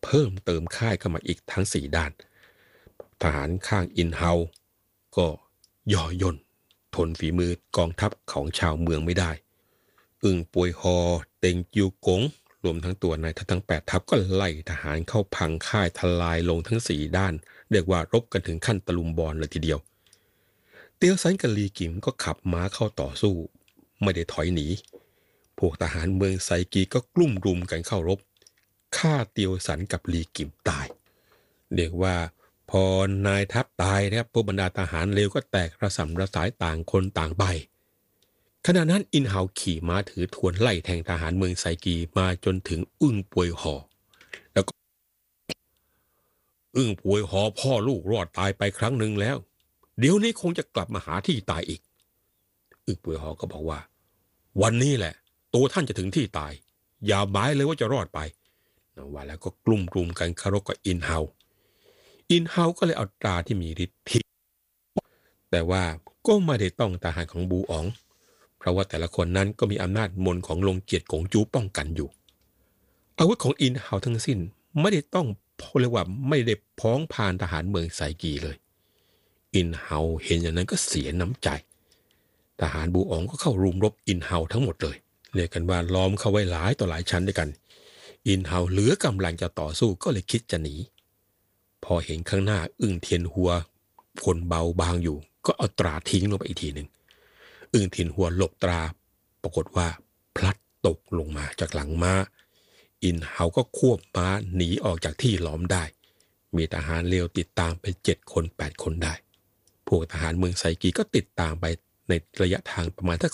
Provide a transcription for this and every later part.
เพิ่มเติมค่ายเข้ามาอีกทั้ง4ด้านทหารข้างอินเฮาก็ย่อย่นทนฝีมือกองทัพของชาวเมืองไม่ได้อึ่งป่วยฮอเต็งจิวกงรวมทั้งตัวนายทัพทั้ง8ทัพก็ไล่ทหารเข้าพังค่ายทลายลงทั้ง4ด้านเรียกว่ารบกันถึงขั้นตะลุมบอลเลยทีเดียวเตียวซันกับลีกิมก็ขับม้าเข้าต่อสู้ไม่ได้ถอยหนีพวกทหารเมืองไซกีก็กลุ่มรุมกันเข้ารบฆ่าเตียวสันกับลีกิมตายเรียกว่าพอนายทัพตายนะครับพวกบรรดาทหารเลวก็แตกระสำระสายต่างคนต่างไปขณะนั้นอินเฮาขี่ม้าถือทวนไล่แทงทหารเมืองไซกีมาจนถึงอึ้งป่วยหอแล้วก็อึ้งป่วยหอพ่อลูกรอดตายไปครั้งหนึ่งแล้วเดี๋ยวนี้คงจะกลับมาหาที่ตายอีกอึ้งป่วยหอก็บอกว่าวันนี้แหละตัวท่านจะถึงที่ตายอย่าหมายเลยว่าจะรอดไปว่าแล้วก็กลุ่มรุมกันคารพกับอินเฮาก็เลยเอาตราที่มีฤทธิ์ทิ้งแต่ว่าก็ไม่ได้ต้องทหารของบูอ๋องเพราะว่าแต่ละคนนั้นก็มีอำนาจมนของลงเกียรติกงจูป้องกันอยู่อาวุธของอินเฮาทั้งสิ้นไม่ได้ต้องเรียกว่าไม่ได้พ้องพานทหารเมืองไซกีเลยอินเฮาเห็นอย่างนั้นก็เสียน้ำใจทหารบูอ๋องก็เข้ารุมรบอินเฮาทั้งหมดเลยเรียกกันว่าล้อมเข้าไว้หลายต่อหลายชั้นด้วยกันอินเฮาเหลือกำลังจะต่อสู้ก็เลยคิดจะหนีพอเห็นข้างหน้าอึ้งเทียนหัวคนเบาบางอยู่ก็เอาตราทิ้งลงไปอีกทีหนึ่งอึ้งเทียนหัวหลบตราปรากฏว่าพลัดตกลงมาจากหลังม้าอินเฮาก็ควบม้าหนีออกจากที่ล้อมได้มีทหารเลวติดตามไป7 คน8 คนได้พวกทหารเมืองไซกีก็ติดตามไปในระยะทางประมาณสัก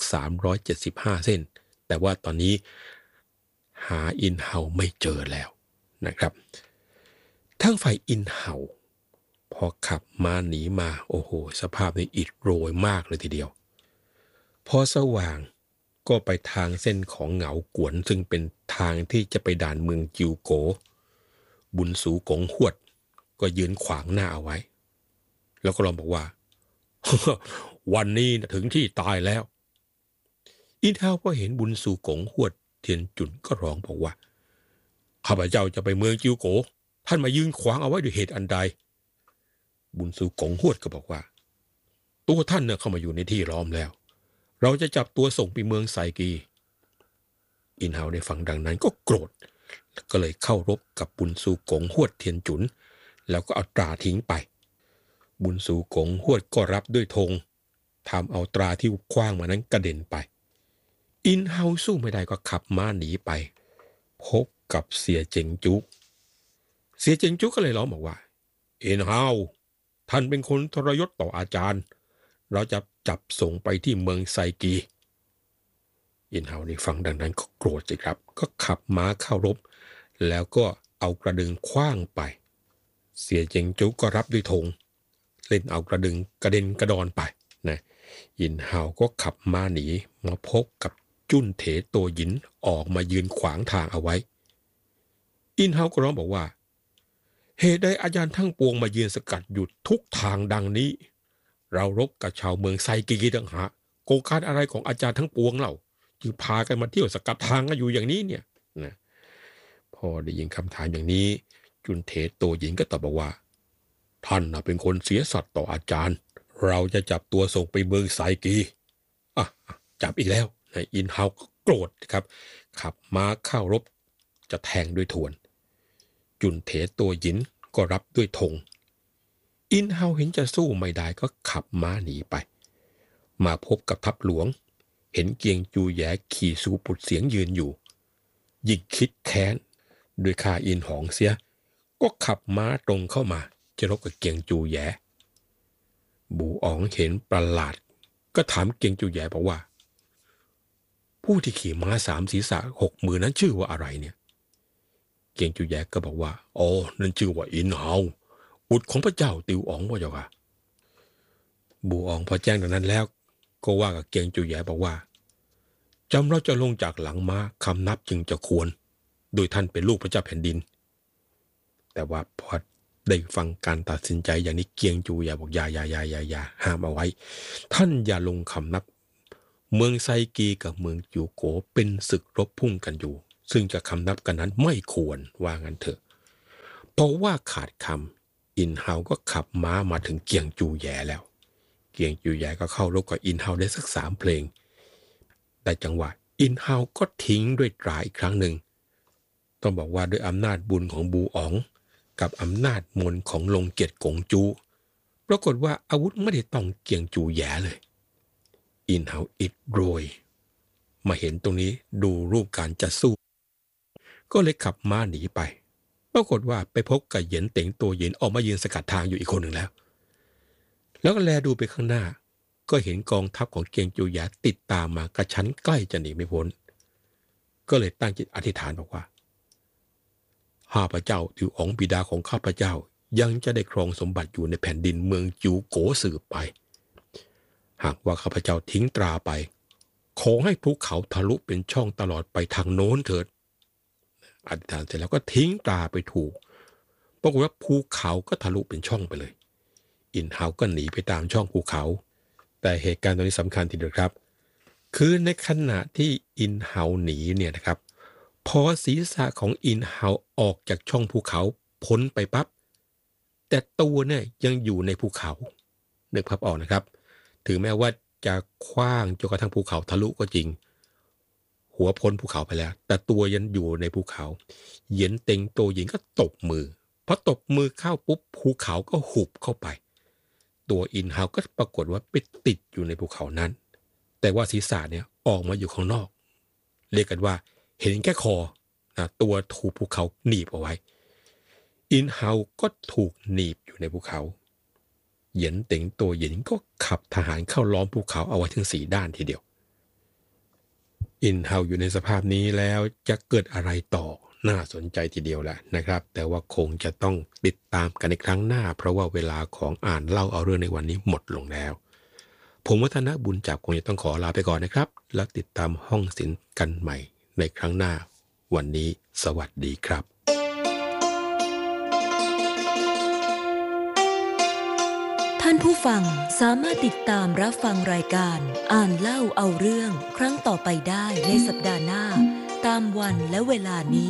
375 เส้นแต่ว่าตอนนี้หาอินเฮาไม่เจอแล้วนะครับทั้งฝ่ายอินเฮาพอขับมาหนีมาโอ้โหสภาพนี้อิดโรยมากเลยทีเดียวพอสว่างก็ไปทางเส้นของเหงากวนซึ่งเป็นทางที่จะไปด่านเมืองจิวโกบุญสูกงหวดก็ยืนขวางหน้าเอาไว้แล้วก็ร้องบอกว่า วันนี้ถึงที่ตายแล้วอินเฮาพอเห็นบุญสูกงหวดเทียนจุนก็ร้องบอกว่าข้าพเจ้าจะไปเมืองจิวโกท่านมายืนขวางเอาไว้ด้วยเหตุอันใดบุญสูกงหวดก็บอกว่าตัวท่านเนี่ยเข้ามาอยู่ในที่ล้อมแล้วเราจะจับตัวส่งไปเมืองไซกีอินเฮาได้ฟังดังนั้นก็โกรธก็เลยเข้ารบกับบุญสูกงหวดเทียนจุนแล้วก็เอาตราทิ้งไปบุญสูกงหวดก็รับด้วยธงทำเอาตราที่คว้างมานั้นกระเด็นไปอินเฮาสู้ไม่ได้ก็ขับม้าหนีไปพบกับเสียเจิงจุก็เลยร้องบอกว่าอินเฮาท่านเป็นคนทรยศต่ออาจารย์เราจะจับส่งไปที่เมืองไซกีอินเฮานี่ฟังดังนั้นก็โกรธสิครับก็ขับม้าเข้ารบแล้วก็เอากระดึงขว้างไปเสียเจิงจุก็รับด้วยธงเล่นเอากระดึงกระเด็นกระดอนไปนะอินเฮาก็ขับม้าหนีมาพบกับจุ้นเถโตหยินออกมายืนขวางทางเอาไว้อินเฮาก็ร้องบอกว่าเหตุใดอาจารย์ทั้งปวงมายืนสกัดหยุดทุกทางดังนี้เรารบกับชาวเมืองไซกีต่างหากโกการอะไรของอาจารย์ทั้งปวงเล่าจึงพากันมาเที่ยวสกัดทางกันอยู่อย่างนี้เนี่ยนะพอได้ยินคำถามอย่างนี้จุนเถโตหยินก็ตอบบอกว่าท่านเป็นคนเสียสัตย์ต่ออาจารย์เราจะจับตัวส่งไปเมืองไซกีจับอีกแล้วนายอินเฮาก็โกรธครับขับม้าเข้ารบจะแทงด้วยทวนจุนเถโตหยินก็รับด้วยธงอินเฮาเห็นจะสู้ไม่ได้ก็ขับม้าหนีไปมาพบกับทัพหลวงเห็นเกียงจูแยขี่สูปุดเสียงยืนอยู่ยิ่งคิดแค้นด้วยข้าอินหองเสียก็ขับม้าตรงเข้ามาจะรบกับเกียงจูแยบูอ๋องเห็นประหลาดก็ถามเกียงจูแยบอกว่าผู้ที่ขี่ม้า3 ศีรษะ 6 มือนั้นชื่อว่าอะไรเนี่ยเกียงจูแยก็บอกว่าอ๋อนั่นชื่อว่าอินเฮาบุตรของพระเจ้าติวอ๋องว่าเจ้าค่ะบูอ๋องพอแจ้งดังนั้นแล้วก็ว่ากับเกียงจูแยบอกว่าจำเราจะลงจากหลังม้าคำนับจึงจะควรโดยท่านเป็นลูกพระเจ้าแผ่นดินแต่ว่าพอได้ฟังการตัดสินใจอย่างนี้เกียงจูแยบอกอย่าห้ามเอาไว้ท่านอย่าลงคำนับเมืองไซกีกับเมืองจิวโกเป็นศึกรบพุ่งกันอยู่ซึ่งจะคำนับกันนั้นไม่ควรว่างั้นเถอะเพราะว่าขาดคำอินเฮาก็ขับม้ามาถึงเกียงจูแย่แล้วเกียงจูแย่ก็เข้ารบกับอินเฮาได้สัก3 เพลงแต่จังหวะอินเฮาก็ทิ้งด้วยตราอีกครั้งหนึ่งต้องบอกว่าด้วยอำนาจบุญของบูอ๋องกับอำนาจมนของลงเกียรติกงจูปรากฏว่าอาวุธไม่ได้ต้องเกียงจูแย่เลยอินเฮาอิดโรยมาเห็นตรงนี้ดูรูปการจะสู้ก็เลยขับม้าหนีไปปรากฏว่าไปพบกับเหยินเต็งตัวเหยินออกมายืนสกัดทางอยู่อีกคนหนึ่งแล้วก็แลดูไปข้างหน้าก็เห็นกองทัพของเกียงจูหยาติดตามมากระชั้นใกล้จะหนีไม่พ้นก็เลยตั้งจิตอธิษฐานบอกว่าข้าพเจ้าถืออ๋องบิดาของข้าพเจ้ายังจะได้ครองสมบัติอยู่ในแผ่นดินเมืองจูโกสืบไปหากว่าข้าพเจ้าทิ้งตราไปขอให้ภูเขาทะลุเป็นช่องตลอดไปทางโน้นเถิดอธิษฐานเสร็จแล้วก็ทิ้งตราไปถูกปรากฏว่าภูเขาก็ทะลุเป็นช่องไปเลยอินเฮาก็หนีไปตามช่องภูเขาแต่เหตุการณ์ตรงนี้สำคัญทีเดียวครับคือในขณะที่อินเฮาหนีเนี่ยนะครับพอศีรษะของอินเฮาออกจากช่องภูเขาพ้นไปปั๊บแต่ตัวเนี่ยยังอยู่ในภูเขานึกภาพออกนะครับถึงแม้ว่าจะคว้างจนกระทั่งภูเขาทะลุก็จริงหัวพ้นภูเขาไปแล้วแต่ตัวยังอยู่ในภูเขาเหยียนเต็งโตหญิงก็ตบมือพอตบมือเข้าปุ๊บภูเขาก็หุบเข้าไปตัวอินเฮาก็ปรากฏว่าไปติดอยู่ในภูเขานั้นแต่ว่าศีรษะเนี่ยออกมาอยู่ข้างนอกเรียกกันว่าเห็นแค่คอนะตัวถูกภูเขาหนีบเอาไว้อินเฮาก็ถูกหนีบอยู่ในภูเขาเหยียนเต็งตัวหญิงก็ขับทหารเข้าล้อมภูเขาเอาไว้ถึง4 ด้านทีเดียวอินเฮาอยู่ในสภาพนี้แล้วจะเกิดอะไรต่อน่าสนใจทีเดียวแหละนะครับแต่ว่าคงจะต้องติดตามกันในครั้งหน้าเพราะว่าเวลาของอ่านเล่าเอาเรื่องในวันนี้หมดลงแล้วผมวัฒนบุญจับคงจะต้องขอลาไปก่อนนะครับแล้วติดตามห้องศิลป์กันใหม่ในครั้งหน้าวันนี้สวัสดีครับท่านผู้ฟังสามารถติดตามรับฟังรายการอ่านเล่าเอาเรื่องครั้งต่อไปได้ในสัปดาห์หน้าตามวันและเวลานี้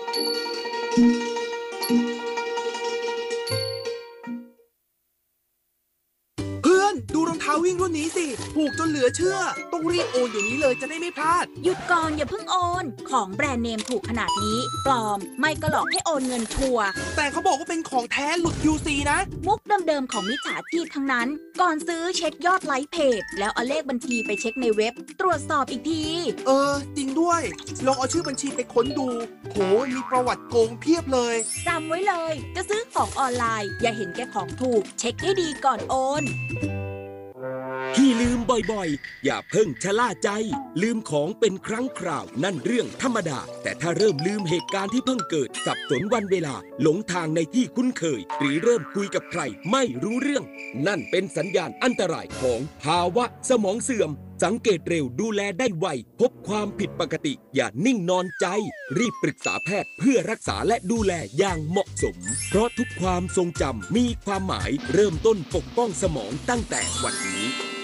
เพื่อนดูรองเท้าวิ่งรุ่นนี้สิถูกจนเหลือเชื่อต้องรีบโอนเดี๋ยวนี้เลยจะได้ไม่พลาดหยุดก่อนอย่าเพิ่งโอนของแบรนด์เนมถูกขนาดนี้ปลอมไม่ก็หลอกให้โอนเงินชัวร์แต่เขาบอกว่าเป็นของแท้หลุด UC นะมุกเดิมๆของมิจฉาชีพทั้งนั้นก่อนซื้อเช็คยอดไลค์เพจแล้วเอาเลขบัญชีไปเช็คในเว็บตรวจสอบอีกทีจริงด้วยลองเอาชื่อบัญชีไปค้นดูโหมีประวัติโกงเพียบเลยจำไว้เลยจะซื้อของออนไลน์อย่าเห็นแก่ของถูกเช็คให้ดีก่อนโอนที่ลืมบ่อยๆอย่าเพิ่งชะล่าใจลืมของเป็นครั้งคราวนั่นเรื่องธรรมดาแต่ถ้าเริ่มลืมเหตุการณ์ที่เพิ่งเกิดสับสนวันเวลาหลงทางในที่คุ้นเคยหรือเริ่มคุยกับใครไม่รู้เรื่องนั่นเป็นสัญญาณอันตรายของภาวะสมองเสื่อมสังเกตเร็วดูแลได้ไวพบความผิดปกติอย่านิ่งนอนใจรีบปรึกษาแพทย์เพื่อรักษาและดูแลอย่างเหมาะสมเพราะทุกความทรงจำมีความหมายเริ่มต้นปกป้องสมองตั้งแต่วันนี้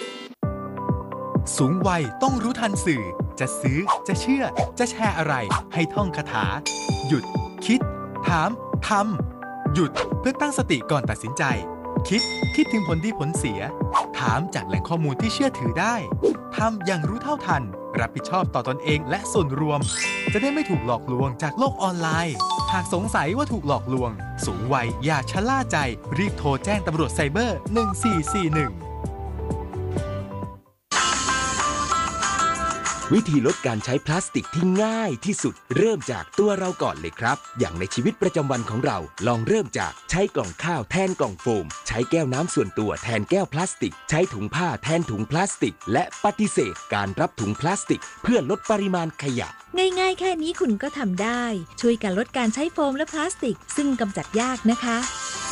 สูงวัยต้องรู้ทันสื่อจะซื้อจะเชื่อจะแชร์อะไรให้ท่องคาถาหยุดคิดถามทำหยุดเพื่อตั้งสติก่อนตัดสินใจคิดถึงผลดีผลเสียถามจากแหล่งข้อมูลที่เชื่อถือได้ทำอย่างรู้เท่าทันรับผิดชอบต่อตนเองและส่วนรวมจะได้ไม่ถูกหลอกลวงจากโลกออนไลน์หากสงสัยว่าถูกหลอกลวงสูงวัยอย่าชะล่าใจรีบโทรแจ้งตำรวจไซเบอร์1441 วิธีลดการใช้พลาสติกที่ง่ายที่สุดเริ่มจากตัวเราก่อนเลยครับอย่างในชีวิตประจำวันของเราลองเริ่มจากใช้กล่องข้าวแทนกล่องโฟมใช้แก้วน้ำส่วนตัวแทนแก้วพลาสติกใช้ถุงผ้าแทนถุงพลาสติกและปฏิเสธการรับถุงพลาสติกเพื่อลดปริมาณขยะง่ายๆแค่นี้คุณก็ทำได้ช่วยกันลดการใช้โฟมและพลาสติกซึ่งกำจัดยากนะคะ